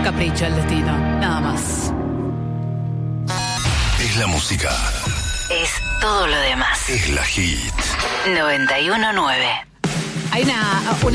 capricho el destino, nada más. Es la música. Es todo lo demás. Es la hit. 91.9. Hay una